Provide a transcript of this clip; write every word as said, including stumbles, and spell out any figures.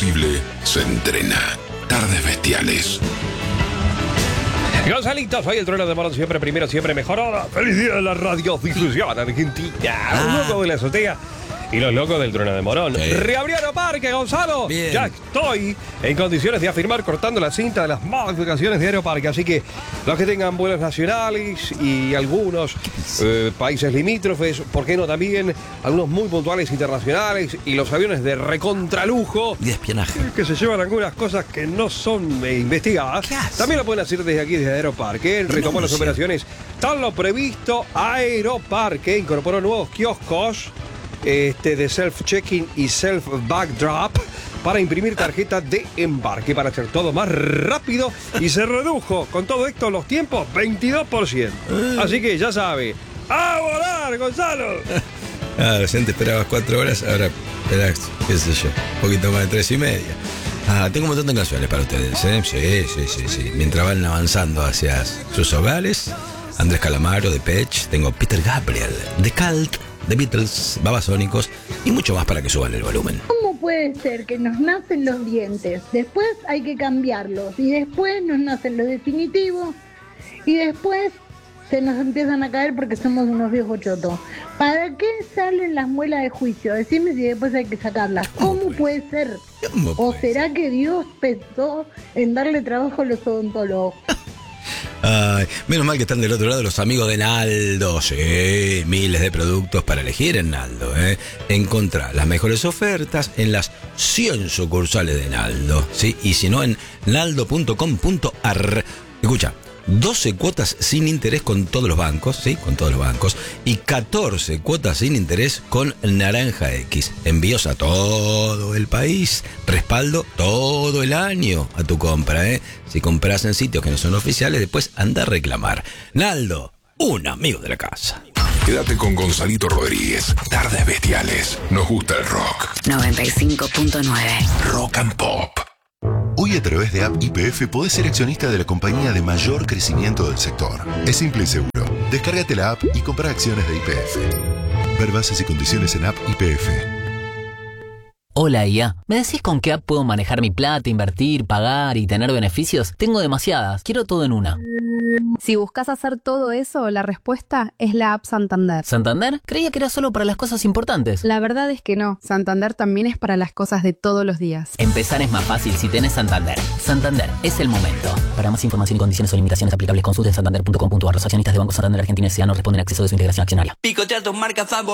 imposible se entrena. Tardes Bestiales. Gonzalito, soy el trueno de Morón, siempre primero, siempre mejor. ¡Feliz día de la radiodifusión argentina! Ah. Un loco de la azotea y los locos del trueno de Morón. Sí. Reabrí Aeroparque, Gonzalo. Bien. Ya estoy en condiciones de afirmar cortando la cinta de las modificaciones de Aeroparque. Así que los que tengan vuelos nacionales y algunos eh, países limítrofes, ¿por qué no también algunos muy puntuales internacionales y los aviones de recontralujo de espionaje que se llevan algunas cosas que no son eh, investigadas? También lo pueden hacer desde aquí, desde Aeroparque. Retomó las operaciones tal lo previsto. Aeroparque incorporó nuevos kioscos Este, de self-check-in y self-backdrop para imprimir tarjetas de embarque para hacer todo más rápido, y se redujo con todo esto los tiempos veintidós por ciento. Así que ya sabe, ¡a volar, Gonzalo! Ah, recién te esperabas cuatro horas, ahora esperás, qué sé yo, un poquito más de tres y media. Ah, tengo un montón de canciones para ustedes, ¿eh? Sí, sí, sí, sí. Mientras van avanzando hacia sus hogares, Andrés Calamaro, de Pech, tengo Peter Gabriel, de Cult, The Beatles, Babasónicos y mucho más para que suban el volumen. ¿Cómo puede ser que nos nacen los dientes, después hay que cambiarlos y después nos nacen los definitivos y después se nos empiezan a caer porque somos unos viejos chotos? ¿Para qué salen las muelas de juicio? Decime si después hay que sacarlas. ¿Cómo, ¿Cómo puede ser? ¿Cómo puede ¿O será ser? Que Dios pensó en darle trabajo a los odontólogos? Ay, menos mal que están del otro lado los amigos de Naldo. Sí, miles de productos para elegir en Naldo, ¿eh? Encontrá las mejores ofertas en las cien sucursales de Naldo, ¿sí? Y si no, en naldo punto com punto ar. Escucha, doce cuotas sin interés con todos los bancos, ¿sí? Con todos los bancos. Y catorce cuotas sin interés con Naranja X. Envíos a todo el país. Respaldo todo el año a tu compra, ¿eh? Si compras en sitios que no son oficiales, después anda a reclamar. Naldo, un amigo de la casa. Quédate con Gonzalito Rodríguez. Tardes Bestiales. Nos gusta el rock. noventa y cinco punto nueve. Rock and Pop. Hoy a través de App Y P F podés ser accionista de la compañía de mayor crecimiento del sector. Es simple y seguro. Descárgate la app y compra acciones de Y P F. Ver bases y condiciones en App Y P F. Hola I A, ¿me decís con qué app puedo manejar mi plata, invertir, pagar y tener beneficios? Tengo demasiadas, quiero todo en una. Si buscas hacer todo eso, la respuesta es la app Santander. ¿Santander? Creía que era solo para las cosas importantes. La verdad es que no, Santander también es para las cosas de todos los días. Empezar es más fácil si tenés Santander. Santander, es el momento. Para más información y condiciones o limitaciones aplicables, consulte santander punto com punto ar. Los accionistas de Banco Santander Argentina S A no responden a acceso de su integración accionaria. Picotear tus marcas favoritas.